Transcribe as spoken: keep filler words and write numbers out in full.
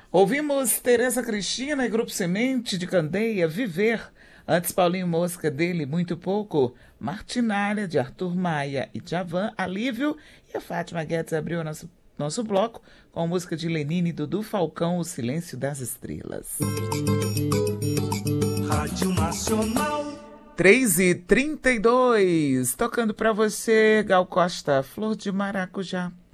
Ouvimos Tereza Cristina e Grupo Semente de Candeia, Viver. Antes, Paulinho Mosca, dele, Muito Pouco. Martinália, de Arthur Maia e Djavan, Alívio. E a Fátima Guedes abriu nosso, nosso bloco com a música de Lenine e Dudu Falcão, O Silêncio das Estrelas. Rádio Nacional. três e trinta e dois, tocando para você, Gal Costa, Flor de Maracujá.